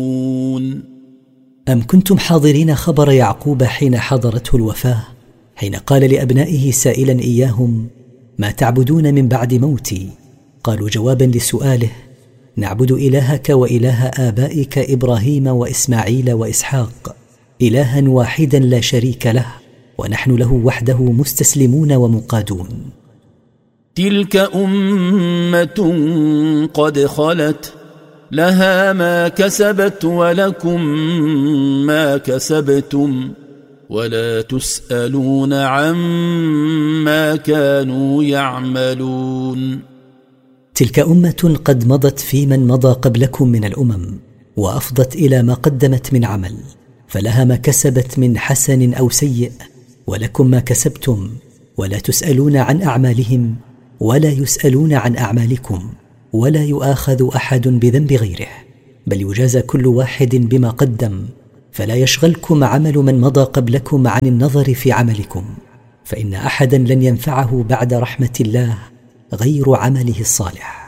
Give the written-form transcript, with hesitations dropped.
أم كنتم حاضرين خبر يعقوب حين حضرته الوفاة، حين قال لأبنائه سائلا إياهم: ما تعبدون من بعد موتي؟ قالوا جوابا لسؤاله: نعبد إلهك وإله آبائك إبراهيم وإسماعيل وإسحاق، إلها واحدا لا شريك له، ونحن له وحده مستسلمون ومنقادون. تلك أمة قد خلت لها ما كسبت ولكم ما كسبتم ولا تسألون عما كانوا يعملون. تلك أمة قد مضت في من مضى قبلكم من الأمم، وأفضت إلى ما قدمت من عمل، فلها ما كسبت من حسن أو سيء، ولكم ما كسبتم، ولا تسألون عن أعمالهم ولا يسألون عن أعمالكم، ولا يؤاخذ أحد بذنب غيره، بل يجازى كل واحد بما قدم. فلا يشغلكم عمل من مضى قبلكم عن النظر في عملكم، فإن أحدا لن ينفعه بعد رحمة الله غير عمله الصالح.